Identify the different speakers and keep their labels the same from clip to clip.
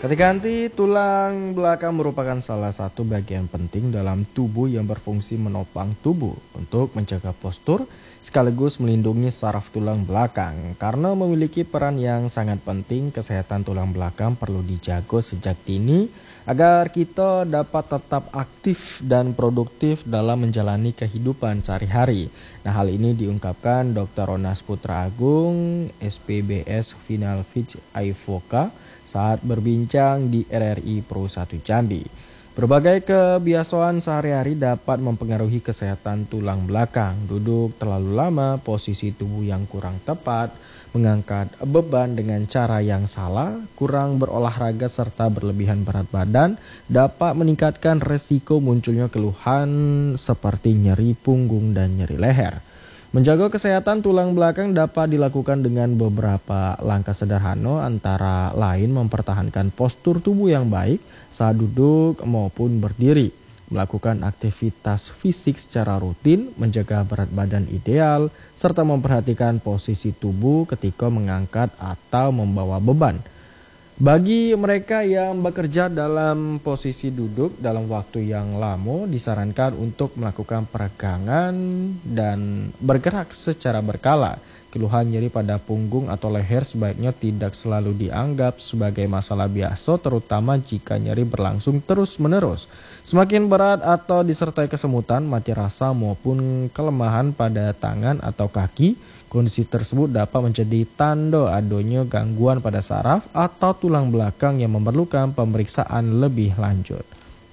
Speaker 1: Ketika nanti tulang belakang merupakan salah satu bagian penting dalam tubuh yang berfungsi menopang tubuh untuk menjaga postur sekaligus melindungi saraf tulang belakang. Karena memiliki peran yang sangat penting, kesehatan tulang belakang perlu dijaga sejak dini agar kita dapat tetap aktif dan produktif dalam menjalani kehidupan sehari-hari. Nah, hal ini diungkapkan Dr. Ronas Putra Agung, SPBS Final Fitch Aivoka saat berbincang di RRI Pro 1 Jambi. Berbagai kebiasaan sehari-hari dapat mempengaruhi kesehatan tulang belakang. Duduk terlalu lama, posisi tubuh yang kurang tepat, mengangkat beban dengan cara yang salah, kurang berolahraga serta berlebihan berat badan dapat meningkatkan resiko munculnya keluhan seperti nyeri punggung dan nyeri leher. Menjaga kesehatan tulang belakang dapat dilakukan dengan beberapa langkah sederhana, antara lain mempertahankan postur tubuh yang baik saat duduk maupun berdiri, melakukan aktivitas fisik secara rutin, menjaga berat badan ideal, serta memperhatikan posisi tubuh ketika mengangkat atau membawa beban. Bagi mereka yang bekerja dalam posisi duduk dalam waktu yang lama, disarankan untuk melakukan peregangan dan bergerak secara berkala. Keluhan nyeri pada punggung atau leher sebaiknya tidak selalu dianggap sebagai masalah biasa, terutama jika nyeri berlangsung terus-menerus. Semakin berat atau disertai kesemutan, mati rasa maupun kelemahan pada tangan atau kaki, kondisi tersebut dapat menjadi tanda adanya gangguan pada saraf atau tulang belakang yang memerlukan pemeriksaan lebih lanjut.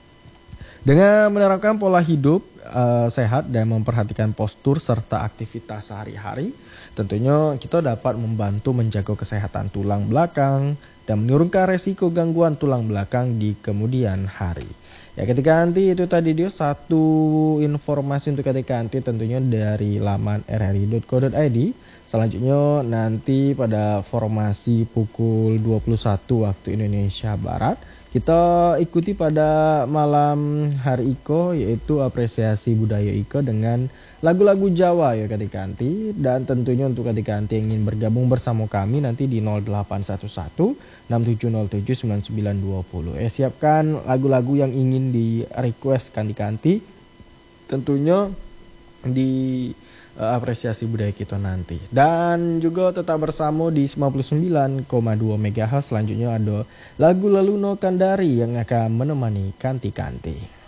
Speaker 1: Dengan menerapkan pola hidup sehat dan memperhatikan postur serta aktivitas sehari-hari, tentunya kita dapat membantu menjaga kesehatan tulang belakang dan menurunkan resiko gangguan tulang belakang di kemudian hari. Ya, ketika nanti itu tadi dia satu informasi untuk ketika nanti tentunya dari laman rri.co.id. Selanjutnya nanti pada formasi pukul 21 waktu Indonesia Barat, kita ikuti pada malam hari Iko, yaitu apresiasi budaya Iko dengan lagu-lagu Jawa ya ketika nanti. Dan tentunya untuk ketika nanti yang ingin bergabung bersama kami nanti di 0811 6707 9920. Siapkan lagu-lagu yang ingin di request kanti-kanti, tentunya di apresiasi budaya kita nanti. Dan juga tetap bersama di 99,2 MHz. Selanjutnya ada lagu Leluno Kandari yang akan menemani kanti-kanti.